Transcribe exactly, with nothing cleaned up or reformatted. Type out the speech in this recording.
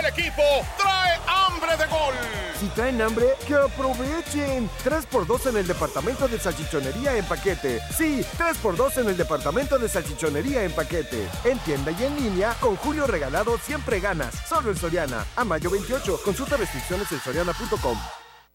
aquel equipo trae hambre de gol. Si traen hambre, ¡que aprovechen! tres por dos en el departamento de salchichonería en paquete. Sí, tres por dos en el departamento de salchichonería en paquete. En tienda y en línea, con Julio Regalado siempre ganas. Solo en Soriana. A mayo veintiocho. Consulta restricciones en soriana punto com.